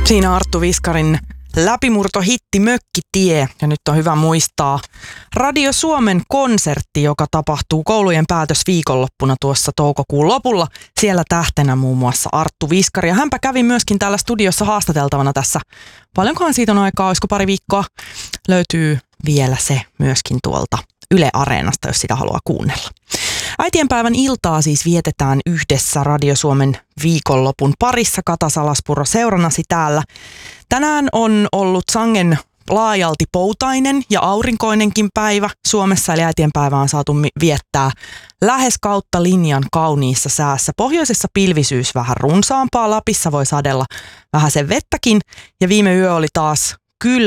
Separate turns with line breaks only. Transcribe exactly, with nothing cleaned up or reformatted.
Siinä Arttu Viskarin läpimurtohitti Mökkitie, ja nyt on hyvä muistaa Radio Suomen konsertti, joka tapahtuu koulujen päätösviikonloppuna tuossa toukokuun lopulla. Siellä tähtenä muun muassa Arttu Viskari, ja hänpä kävi myöskin täällä studiossa haastateltavana tässä. Paljonkohan siitä on aikaa, olisiko pari viikkoa? Löytyy vielä se myöskin tuolta Yle Areenasta, jos sitä haluaa kuunnella. Äitienpäivän iltaa siis vietetään yhdessä Radio Suomen viikonlopun parissa. Kata Salaspuro seurannasi täällä. Tänään on ollut sangen laajalti poutainen ja aurinkoinenkin päivä Suomessa, eli äitienpäivä on saatu viettää lähes kautta linjan kauniissa säässä. Pohjoisessa pilvisyys vähän runsaampaa, Lapissa voi sadella vähän sen vettäkin, ja viime yö oli taas kylmä